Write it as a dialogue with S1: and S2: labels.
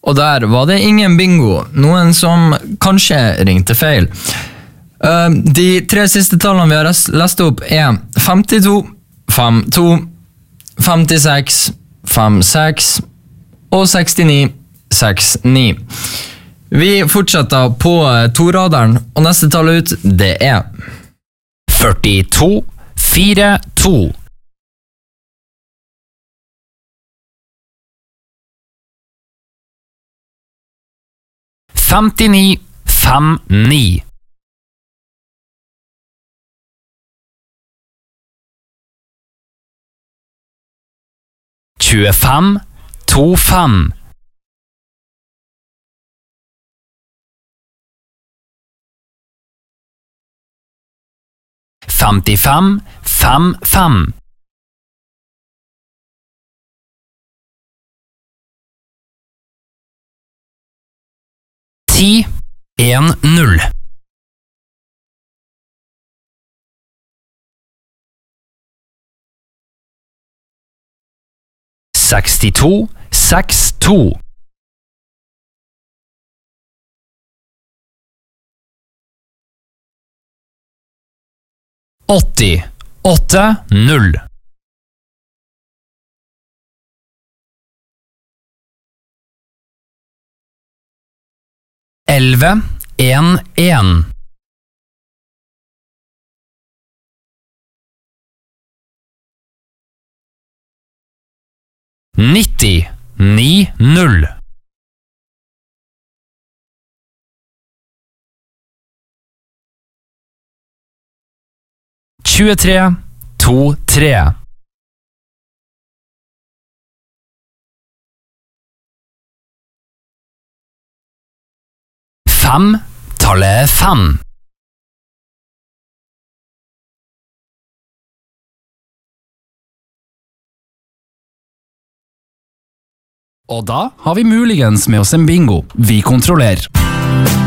S1: og der var det ingen bingo, noen som kanskje ringte feil. De 3 siste tallene vi har lest opp 52, 52, 56, 56 og 69, 69. Vi fortsetter på toraderen, og neste tall ut, det
S2: 42, 42. 59, 59. 25, 25. 55, 55. 10, 1, 0. 62, 62. 80, 8, 0. 11, 1, 1. 90, 9, 0. 23, 2, 3. 5, tallet 5. 'Og da har vi muligens med oss en bingo. Vi kontrollerer.